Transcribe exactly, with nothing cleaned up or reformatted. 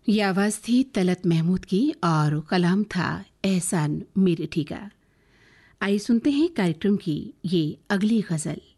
ये आवाज़ थी तलत महमूद की और कलाम था एहसान मेरठी का। आइए सुनते हैं कार्यक्रम की ये अगली गज़ल।